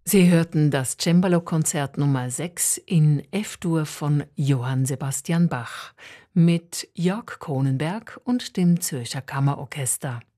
Sie hörten das Cembalo-Konzert Nummer 6 in F-Dur von Johann Sebastian Bach mit Jörg Cronenberg und dem Zürcher Kammerorchester.